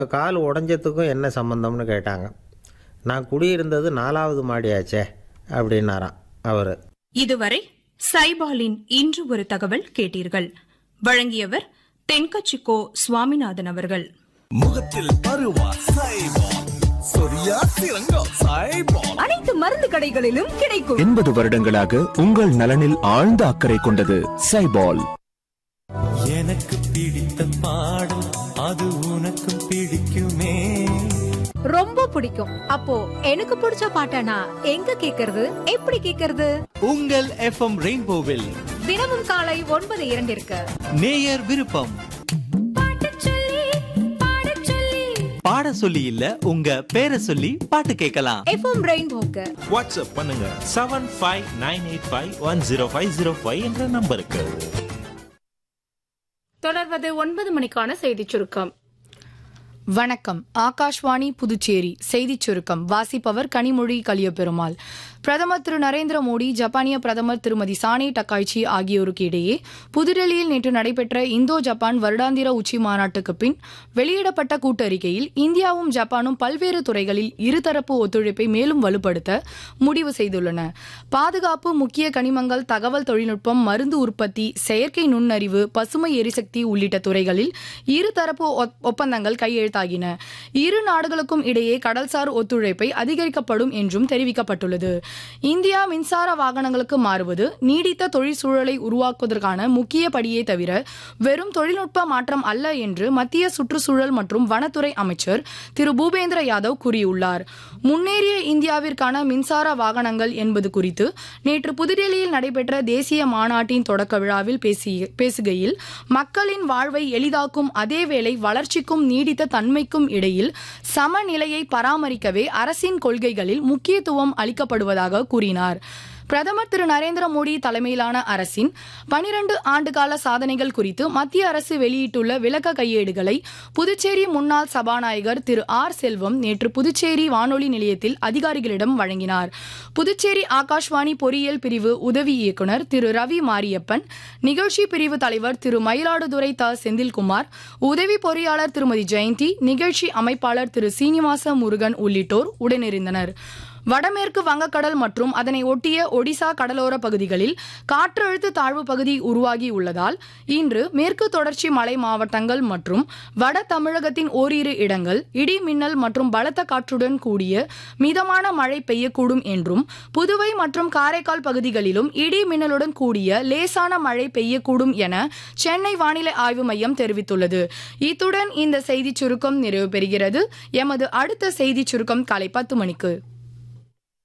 கால் உடஞ்சதுக்கும் என்ன சம்பந்தம்னு கேட்டாங்க. நான் குடியிருந்தது 4வது மாடியாச்சே அப்படின்னாராம் அவர். இதுவரை சைபாலின் இன்று ஒரு தகவல் கேட்டீர்கள். வழங்கியவர் தென்கட்சிக்கோ சுவாமிநாதன் அவர்கள். முகத்தில் பருவா சைபால், சொரியா சிறங்கா சைபால். அனைத்து மருந்து கடைகளிலும் கிடைக்கும். 80 வருடங்களாக உங்கள் நலனில் ஆழ்ந்த அக்கறை கொண்டது சைபால். எனக்கு பிடித்த பாடல் அது உனக்கு பிடிக்குமே. ரொம்ப பிடிக்கும். அப்போ எனக்கு பிடிச்ச பாட்டனா எங்க கேக்குறது, எப்படி கேக்குறது? உங்கள் எஃப்எம் ரெயின்போவில் தினமும் காலை 9:02 நேயர் விருப்பம். பாட சொல்லி இல்ல, உங்க பேரை சொல்லி பாட்டு கேட்கலாம். எஃப்எம் ரெயின்போக்கு வாட்ஸ்அப் பண்ணுங்க 7598510505 என்ற நம்பருக்கு. தொடர்வது 9 மணிக்கான செய்திச் சுருக்கம். வணக்கம். ஆகாஷ்வாணி புதுச்சேரி செய்திச் சுருக்கம் வாசிப்பவர் கனிமொழி கலியபெருமாள். பிரதமர் திரு நரேந்திர மோடி, ஜப்பானிய பிரதமர் திருமதி சானே டக்காய்ச்சி ஆகியோருக்கு இடையே புதுடெல்லியில் நேற்று நடைபெற்ற இந்தோ ஜப்பான் வருடாந்திர உச்சி மாநாட்டுக்கு பின் வெளியிடப்பட்ட கூட்டறிக்கையில் இந்தியாவும் ஜப்பானும் பல்வேறு துறைகளில் இருதரப்பு ஒத்துழைப்பை மேலும் வலுப்படுத்த முடிவு செய்துள்ளன. பாதுகாப்பு, முக்கிய கனிமங்கள், தகவல் தொழில்நுட்பம், மருந்து உற்பத்தி, செயற்கை நுண்ணறிவு, பசுமை எரிசக்தி உள்ளிட்ட துறைகளில் இருதரப்பு ஒப்பந்தங்கள் கையெழுத்தாகின. இரு நாடுகளுக்கும் இடையே கடல்சார் ஒத்துழைப்பை அதிகரிக்கப்படும் என்றும் தெரிவிக்கப்பட்டுள்ளது. இந்தியா மின்சார வாகனங்களுக்கு மாறுவது நீடித்த தொழிற்சூழலை உருவாக்குவதற்கான முக்கிய படியே தவிர வெறும் தொழில்நுட்ப மாற்றம் அல்ல என்று மத்திய சுற்றுச்சூழல் மற்றும் வனத்துறை அமைச்சர் திரு பூபேந்திர யாதவ் கூறியுள்ளார். முன்னேறிய இந்தியாவிற்கான மின்சார வாகனங்கள் என்பது குறித்து நேற்று புதுடெல்லியில் நடைபெற்ற தேசிய மாநாட்டின் தொடக்க விழாவில் பேசுகையில் மக்களின் வாழ்வை எளிதாக்கும் அதேவேளை வளர்ச்சிக்கும் நீடித்த தன்மைக்கும் இடையில் சமநிலையை பராமரிக்கவே அரசின் கொள்கைகளில் முக்கியத்துவம் அளிக்கப்படுவதாக கூறினார். பிரதமர் திரு நரேந்திர மோடி தலைமையிலான அரசின் 12 ஆண்டுகால சாதனைகள் குறித்து மத்திய அரசு வெளியிட்டுள்ள விளக்க கையேடுகளை புதுச்சேரி முன்னாள் சபாநாயகர் திரு ஆர் செல்வம் நேற்று புதுச்சேரி வானொலி நிலையத்தில் அதிகாரிகளிடம் வழங்கினார். புதுச்சேரி ஆகாஷ்வாணி பொறியியல் பிரிவு உதவி இயக்குநர் திரு ரவி மாரியப்பன், நிகழ்ச்சி பிரிவு தலைவர் திரு மயிலாடுதுறை த செந்தில்குமார், உதவி பொறியாளர் திருமதி ஜெயந்தி, நிகழ்ச்சி அமைப்பாளர் திரு சீனிவாச முருகன் உள்ளிட்டோர் உடனிருந்தனர். வடமேற்கு வங்கக்கடல் மற்றும் அதனை ஒட்டிய ஒடிசா கடலோர பகுதிகளில் காற்றழுத்த தாழ்வு பகுதி உருவாகி உள்ளதால் இன்று மேற்கு தொடர்ச்சி மலை மாவட்டங்கள் மற்றும் வட தமிழகத்தின் ஓரிரு இடங்கள் இடி மின்னல் மற்றும் பலத்த காற்றுடன் கூடிய மிதமான மழை பெய்யக்கூடும் என்றும் புதுவை மற்றும் காரைக்கால் பகுதிகளிலும் இடி மின்னலுடன் கூடிய லேசான மழை பெய்யக்கூடும் என சென்னை வானிலை ஆய்வு மையம் தெரிவித்துள்ளது. இத்துடன் இந்த செய்திச் சுருக்கம் நிறைவு பெறுகிறது. எமது அடுத்த செய்திச் சுருக்கம் காலை 10 மணிக்கு.